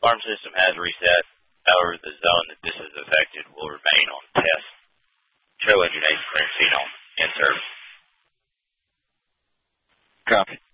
alarm system has reset. However, the zone that this is affected will remain on test. Show engine 8 clearance on in service. Copy.